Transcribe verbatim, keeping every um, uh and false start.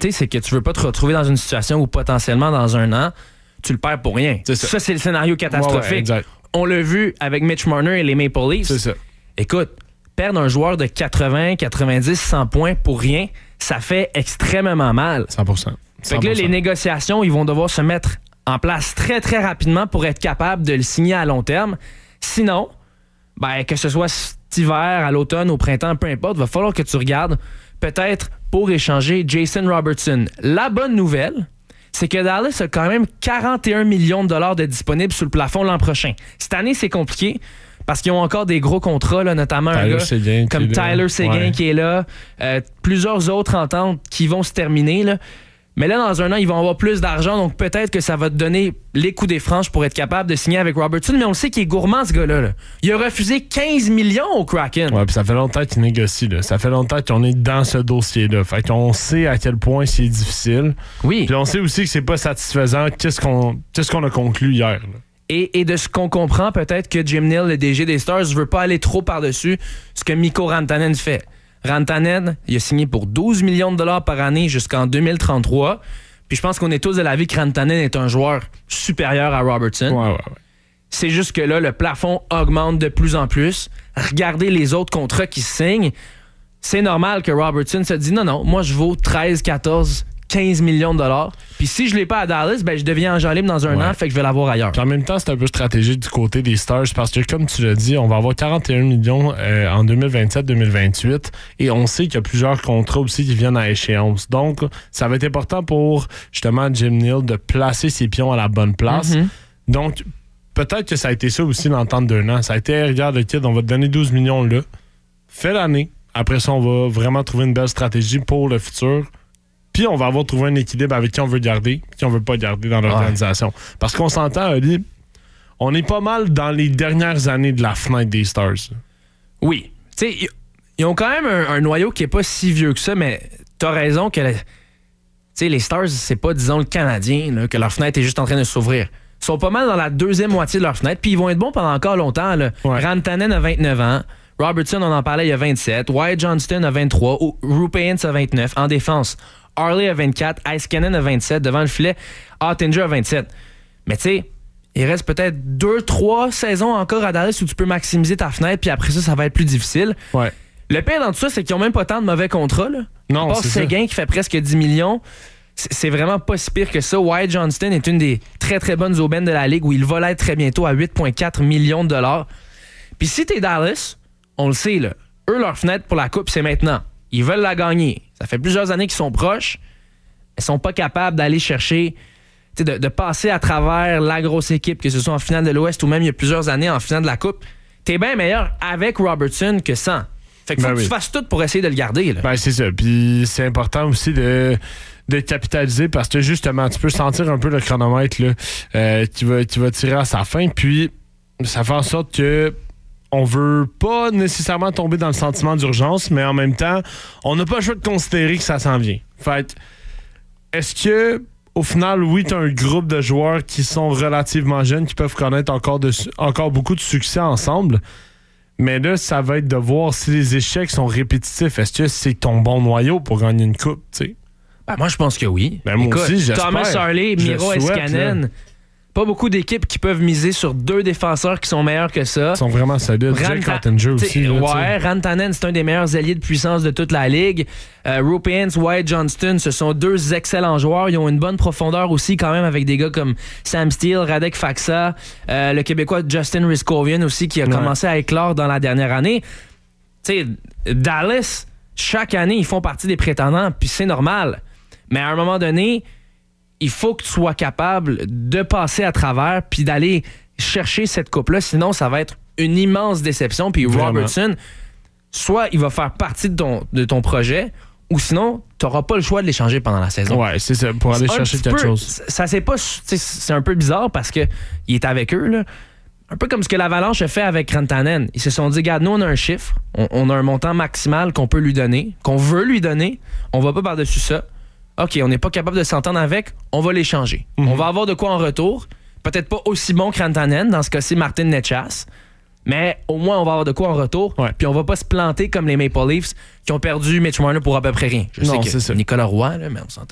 réalité, c'est que tu veux pas te retrouver dans une situation où potentiellement dans un an, tu le perds pour rien. C'est ça. ça, c'est le scénario catastrophique. Ouais, ouais, on l'a vu avec Mitch Marner et les Maple Leafs. C'est ça. Écoute, perdre un joueur de quatre-vingts, quatre-vingt-dix, cent points pour rien, ça fait extrêmement mal. cent pour cent. Fait que là, les négociations, ils vont devoir se mettre en place très, très rapidement pour être capable de le signer à long terme. Sinon, ben, que ce soit cet hiver, à l'automne, au printemps, peu importe, il va falloir que tu regardes peut-être pour échanger Jason Robertson. La bonne nouvelle, c'est que Dallas a quand même quarante et un millions de dollars de disponibles sous le plafond l'an prochain. Cette année, c'est compliqué parce qu'ils ont encore des gros contrats, là, notamment Tyler un gars Seguin comme Tyler Seguin ouais. qui est là, euh, plusieurs autres ententes qui vont se terminer, là. Mais là, dans un an, ils vont avoir plus d'argent, donc peut-être que ça va te donner les coups des franches pour être capable de signer avec Robertson, mais on le sait qu'il est gourmand, ce gars-là. Là. Il a refusé quinze millions au Kraken. Ouais, puis ça fait longtemps qu'il négocie, là. Ça fait longtemps qu'on est dans ce dossier-là. Fait qu'on sait à quel point c'est difficile. Oui. Puis on sait aussi que c'est pas satisfaisant. Qu'est-ce qu'on, qu'est-ce qu'on a conclu hier, là? Et, et de ce qu'on comprend, peut-être que Jim Nill, le D G des Stars, veut pas aller trop par-dessus ce que Mikko Rantanen fait. Rantanen, il a signé pour douze millions de dollars par année jusqu'en deux mille trente-trois. Puis je pense qu'on est tous de l'avis que Rantanen est un joueur supérieur à Robertson. Ouais, ouais, ouais. C'est juste que là, le plafond augmente de plus en plus. Regardez les autres contrats qui se signent. C'est normal que Robertson se dise non, non, moi je vaux treize, quatorze, quinze millions de dollars. Puis si je l'ai pas à Dallas, ben je deviens agent libre dans un ouais. an, fait que je vais l'avoir ailleurs. Puis en même temps, c'est un peu stratégique du côté des Stars parce que, comme tu l'as dit, on va avoir quarante et un millions euh, en deux mille vingt-sept deux mille vingt-huit et on sait qu'il y a plusieurs contrats aussi qui viennent à échéance. Donc, ça va être important pour, justement, Jim Nill de placer ses pions à la bonne place. Mm-hmm. Donc, peut-être que ça a été ça aussi l'entente d'un an. Ça a été, regarde, le kid, on va te donner douze millions là. Fais l'année. Après ça, on va vraiment trouver une belle stratégie pour le futur. Puis on va avoir trouvé un équilibre avec qui on veut garder et qui on veut pas garder dans l'organisation. Ouais. Parce qu'on s'entend, Ali, on est pas mal dans les dernières années de la fenêtre des Stars. Oui. Tu sais, ils ont quand même un, un noyau qui est pas si vieux que ça, mais t'as raison que tu sais, les Stars, c'est pas, disons, le Canadien, là, que leur fenêtre est juste en train de s'ouvrir. Ils sont pas mal dans la deuxième moitié de leur fenêtre, puis ils vont être bons pendant encore longtemps. Là. Ouais. Rantanen a vingt-neuf ans. Robertson, on en parlait, il a vingt-sept. Wyatt Johnston a vingt-trois. Rupert a vingt-neuf. En défense, Harley a vingt-quatre, Heiskanen a vingt-sept, devant le filet, Ottinger a vingt-sept. Mais tu sais, il reste peut-être deux, trois saisons encore à Dallas où tu peux maximiser ta fenêtre, puis après ça, ça va être plus difficile. Ouais. Le pire dans tout ça, c'est qu'ils n'ont même pas tant de mauvais contrats. Là. Non, à part c'est Seguin qui fait presque dix millions, c'est vraiment pas si pire que ça. Wyatt Johnston est une des très très bonnes aubaines de la Ligue où il va l'être très bientôt à huit virgule quatre millions de dollars. Puis si t'es Dallas, on le sait, là, eux, leur fenêtre pour la Coupe, c'est maintenant. Ils veulent la gagner. Ça fait plusieurs années qu'ils sont proches. Ils sont pas capables d'aller chercher, de, de passer à travers la grosse équipe, que ce soit en finale de l'Ouest ou même il y a plusieurs années en finale de la Coupe. T'es bien meilleur avec Robertson que sans. Fait qu'il faut ben que oui. tu fasses tout pour essayer de le garder. Là. Ben c'est ça. Puis c'est important aussi de, de capitaliser parce que justement, tu peux sentir un peu le chronomètre là, euh, qui, va, qui va tirer à sa fin. Puis ça fait en sorte que on veut pas nécessairement tomber dans le sentiment d'urgence, mais en même temps, on n'a pas le choix de considérer que ça s'en vient. Fait est-ce que, au final, oui, tu as un groupe de joueurs qui sont relativement jeunes, qui peuvent connaître encore, de, encore beaucoup de succès ensemble, mais là, ça va être de voir si les échecs sont répétitifs. Est-ce que c'est ton bon noyau pour gagner une coupe, tu sais? Ben, moi, je pense que oui. Ben, moi Écoute, aussi, j'espère. Thomas Harley, Miro Heiskanen. Pas beaucoup d'équipes qui peuvent miser sur deux défenseurs qui sont meilleurs que ça. Ils sont vraiment solides. Ranta- Jack Ottinger aussi. Là, ouais, Rantanen, c'est un des meilleurs alliés de puissance de toute la Ligue. Euh, Rupert, Wyatt Johnston, ce sont deux excellents joueurs. Ils ont une bonne profondeur aussi quand même avec des gars comme Sam Steele, Radek Faksa, euh, le Québécois Justin Riskovian aussi qui a ouais. commencé à éclore dans la dernière année. Tu sais, Dallas, chaque année, ils font partie des prétendants, puis c'est normal. Mais à un moment donné, il faut que tu sois capable de passer à travers puis d'aller chercher cette coupe-là. Sinon, ça va être une immense déception. Puis Robertson, soit il va faire partie de ton, de ton projet ou sinon, tu n'auras pas le choix de l'échanger pendant la saison. Ouais, c'est ça, pour aller c'est chercher quelque peu, chose. Ça, c'est pas... C'est un peu bizarre parce qu'il est avec eux, là. Un peu comme ce que l'Avalanche a fait avec Rantanen. Ils se sont dit, regarde, nous, on a un chiffre. On, on a un montant maximal qu'on peut lui donner, qu'on veut lui donner. On va pas par-dessus ça. OK, on n'est pas capable de s'entendre avec, on va l'échanger. Mm-hmm. On va avoir de quoi en retour. Peut-être pas aussi bon que Rantanen, dans ce cas-ci, Martin Necas. Mais au moins, on va avoir de quoi en retour. Ouais. Puis on va pas se planter comme les Maple Leafs qui ont perdu Mitch Marner pour à peu près rien. Je non, sais que c'est ça. Nicolas Roy, là, mais on s'entend.